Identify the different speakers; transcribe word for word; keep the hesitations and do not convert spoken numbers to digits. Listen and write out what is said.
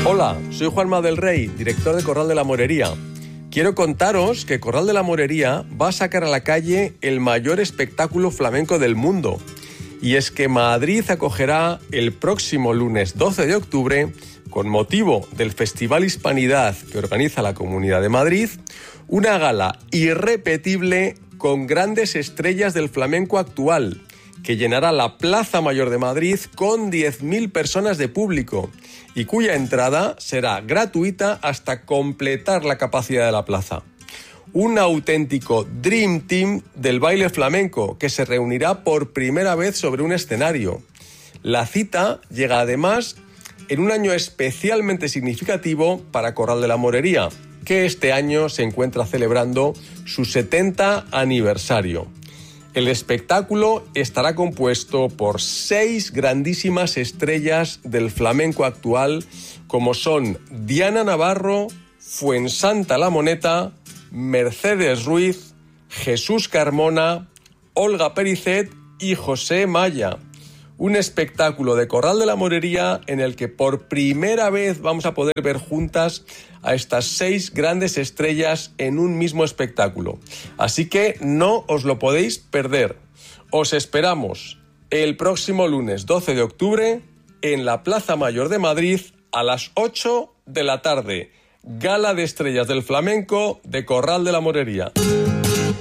Speaker 1: Hola, soy Juanma del Rey, director de Corral de la Morería. Quiero contaros que Corral de la Morería va a sacar a la calle el mayor espectáculo flamenco del mundo. Y es que Madrid acogerá el próximo lunes doce de octubre, con motivo del Festival Hispanidad que organiza la Comunidad de Madrid, una gala irrepetible con grandes estrellas del flamenco actual, que llenará la Plaza Mayor de Madrid con diez mil personas de público y cuya entrada será gratuita hasta completar la capacidad de la plaza. Un auténtico Dream Team del baile flamenco que se reunirá por primera vez sobre un escenario. La cita llega además en un año especialmente significativo para Corral de la Morería, que este año se encuentra celebrando su setenta aniversario. El espectáculo estará compuesto por seis grandísimas estrellas del flamenco actual, como son Diana Navarro, Fuensanta La Moneta, Mercedes Ruiz, Jesús Carmona, Olga Pericet y José Maya. Un espectáculo de Corral de la Morería en el que por primera vez vamos a poder ver juntas a estas seis grandes estrellas en un mismo espectáculo. Así que no os lo podéis perder. Os esperamos el próximo lunes doce de octubre en la Plaza Mayor de Madrid a las ocho de la tarde. Gala de estrellas del flamenco de Corral de la Morería.